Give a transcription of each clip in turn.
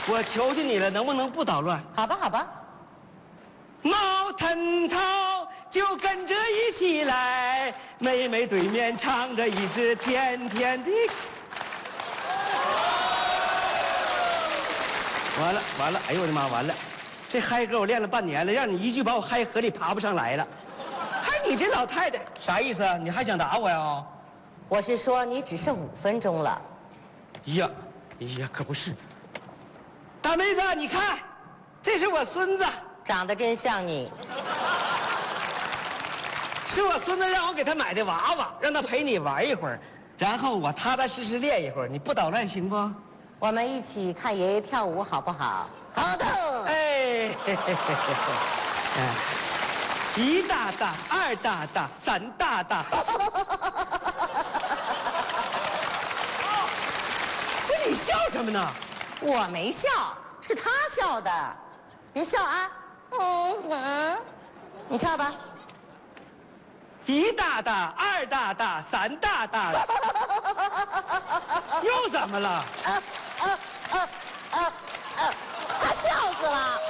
我求求你了，能不能不捣乱？ 好吧，好吧。 毛腾涛就跟着一起来，妹妹对面唱着一支甜甜的。完了完了，哎呦我的妈，完了！这嗨歌我练了半年了，让你一句把我嗨河里爬不上来了。嗨，你这老太太啥意思啊？你还想打我呀？ 我是说你只剩5分钟了。 呀，可不是。大妹子，你看，这是我孙子。 长得真像你。 是我孙子让我给他买的娃娃，让他陪你玩一会儿，然后我踏踏实实练一会儿。你不捣乱行不？ 我们一起看爷爷跳舞好不好？好的。 哎，一大大，二大大，三大大。不是你笑什么呢？ 我没笑，是他笑的。别笑啊。你跳吧。 一大大，二大大，三大大。又怎么了？ 他笑死了。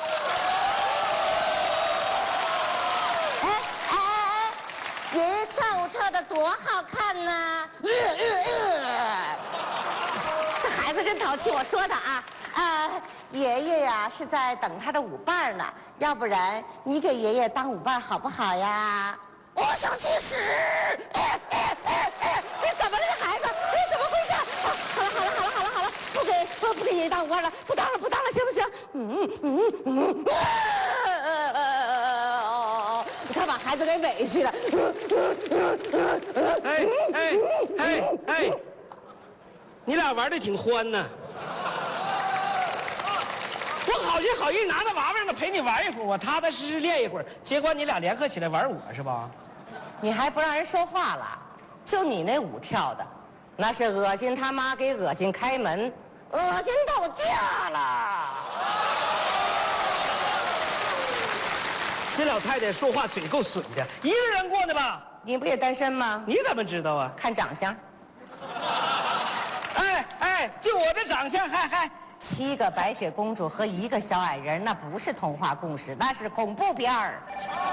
哎，爷爷跳舞跳得多好看呢！这孩子真淘气，我说他啊，爷爷呀是在等他的舞伴呢，要不然你给爷爷当舞伴好不好呀？我想去死！你怎么了，这孩子？你怎么回事？好了，不给爷爷当舞伴了，不当了，行不行？你看把孩子给委屈的。 哎，你俩玩的挺欢呢。我好心好意拿着娃娃让他陪你玩一会儿，我踏踏实实练一会儿，结果你俩联合起来玩我是吧？ 你还不让人说话了？就你那舞跳的，那是恶心他妈给恶心开门，恶心到家了。 这老太太说话嘴够损的，一个人过的吧？ 你不也单身吗？ 你怎么知道啊？ 看长相。 就我的长相还 7个白雪公主和1个小矮人，那不是童话故事，那是恐怖片儿。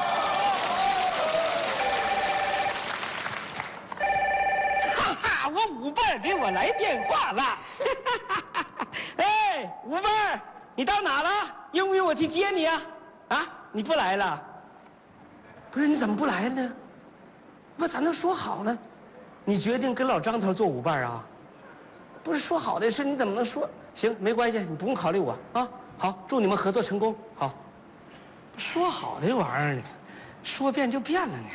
哈哈，我舞伴给我来电话了。哎，舞伴，你到哪了？用不用我去接你啊？啊，你不来了？不是，你怎么不来了呢？不，咱都说好了，你决定跟老张头做舞伴啊？不是说好的事，你怎么能说？行，没关系，你不用考虑我啊。好，祝你们合作成功。好，说好的玩意儿呢，说变就变了呢。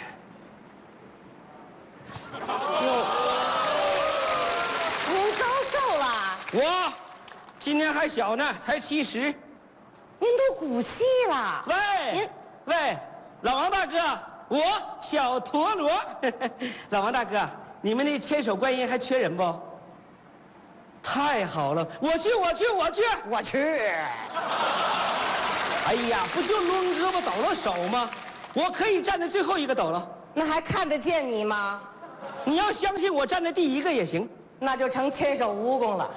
您高寿了？ 我今年还小呢，才70。 您都古稀了。 喂，老王大哥，我小陀螺。老王大哥，你们那千手观音还缺人不？太好了，我去。哎呀，不就抡胳膊抖了手吗？我可以站在最后一个抖了。 那还看得见你吗？ 你要相信我，站在第1个也行。 那就成千手蜈蚣了。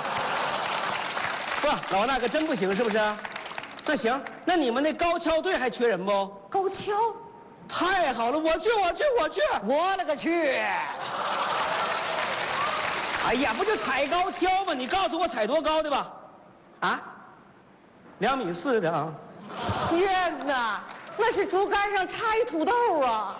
不，老王大哥真不行是不是？那行，那你们那高跷队还缺人不？ 高跷？ 太好了，我去。 我勒个去！ 哎呀，不就踩高跷吗？你告诉我踩多高的吧？啊，2.4米的啊！ 天哪，那是竹竿上插一土豆啊！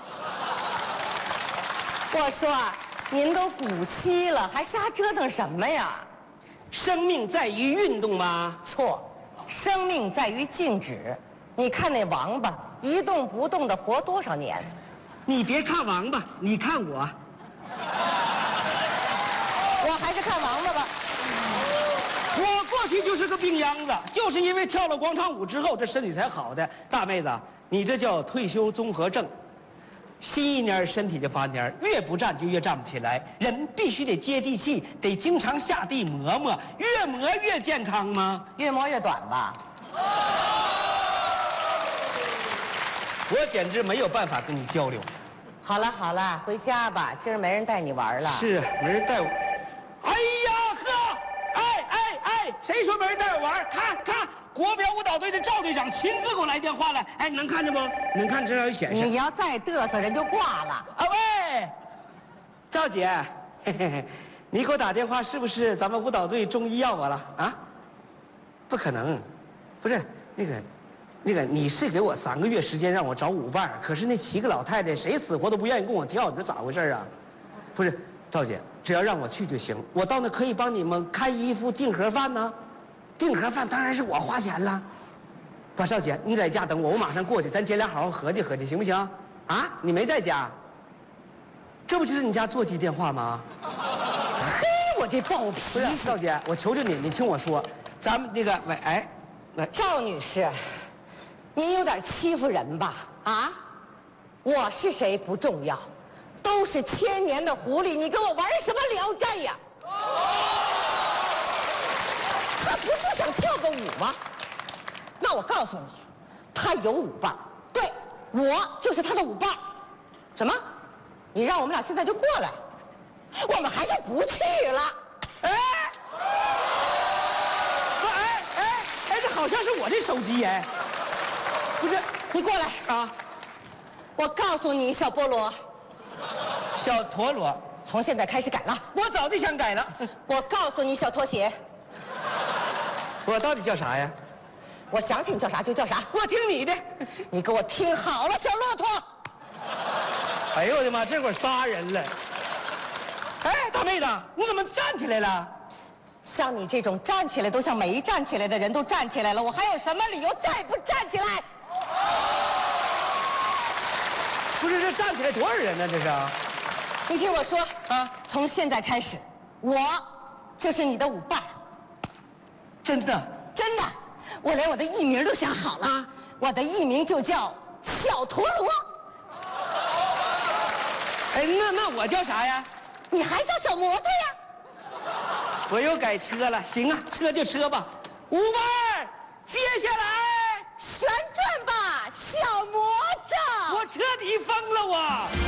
我说，您都古稀了，还瞎折腾什么呀？ 生命在于运动吗？ 错，生命在于静止。你看那王八一动不动的活多少年？ 你别看王八，你看我。 我还是看王八吧。 我过去就是个病秧子，就是因为跳了广场舞之后，这身体才好的。大妹子，你这叫退休综合症。新一蔫身体就发蔫，越不站就越站不起来。人必须得接地气，得经常下地磨磨，越磨越健康吗？ 越磨越短吧。 我简直没有办法跟你交流。 好了，回家吧，今儿没人带你玩了。 是，没人带我。哎呀呵，哎， 谁说没人带我玩？看，国标舞蹈队的赵队长亲自给我来电话了。哎，能看着不？能看，这上有显示。 你要再嘚瑟，人就挂了。 啊喂，赵姐，嘿嘿嘿，你给我打电话是不是咱们舞蹈队中医要我了啊？不可能，不是那个，你是给我3个月时间让我找舞伴，可是那7个老太太谁死活都不愿意跟我跳，你说咋回事啊？不是，赵姐，只要让我去就行，我到那可以帮你们看衣服、订盒饭呢。订盒饭当然是我花钱了。不，少姐，你在家等我，我马上过去，咱姐俩好好合计合计，行不行？啊，你没在家？这不就是你家座机电话吗？ 嘿，我这暴脾不是， 气。 少姐，我求求你，你听我说，咱们那个，喂，哎，喂， 赵女士，您有点欺负人吧？啊，我是谁不重要，都是千年的狐狸，你跟我玩什么聊斋呀？他不就想跳个舞吗？那我告诉你，他有舞伴，对，我就是他的舞伴。什么？你让我们俩现在就过来，我们还就不去了。 哎，这好像是我的手机哎，不是， 你过来啊， 我告诉你，小菠萝， 小陀螺， 从现在开始改了。 我早就想改了， 我告诉你，小拖鞋， 我到底叫啥呀？ 我想起你叫啥就叫啥。 我听你的。 你给我听好了，小骆驼。 哎呦我的妈，这会儿仨人了。哎，大妹子，你怎么站起来了？ 像你这种站起来都像没站起来的人都站起来了，我还有什么理由再不站起来？ 不是，这站起来多少人呢？这是？ 你听我说啊， 从现在开始，我就是你的舞伴。 真的？ 真的，我连我的艺名都想好了， 啊， 我的艺名就叫小陀螺。 哎，那我叫啥呀？ 你还叫小摩托呀？ 我又改车了。行啊，车就车吧。舞伴，接下来旋转吧，小魔杖。 我彻底疯了我。